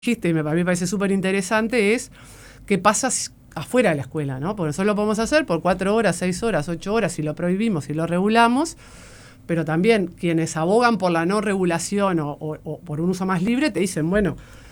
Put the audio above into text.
dijiste, y a mí me parece súper interesante, es qué pasa afuera de la escuela, ¿no? Porque nosotros lo podemos hacer por 4 horas, 6 horas, 8 horas, si lo prohibimos, si lo regulamos, pero también quienes abogan por la no regulación o por un uso más libre te dicen, bueno,